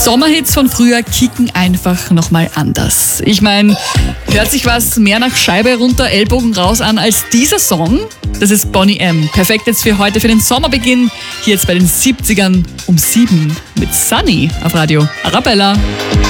Sommerhits von früher kicken einfach nochmal anders. Ich meine, hört sich was mehr nach Scheibe runter, Ellbogen raus an als dieser Song? Das ist Boney M. Perfekt jetzt für heute, für den Sommerbeginn. Hier jetzt bei den 70ern um 7 mit Sunny auf Radio Arabella.